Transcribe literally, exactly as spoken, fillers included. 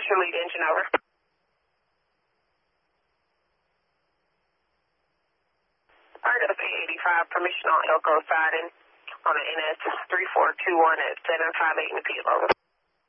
your lead engine, over. R W eighty-five, permission on Elko siding on the N S three four two one at seven five eight in the field, over.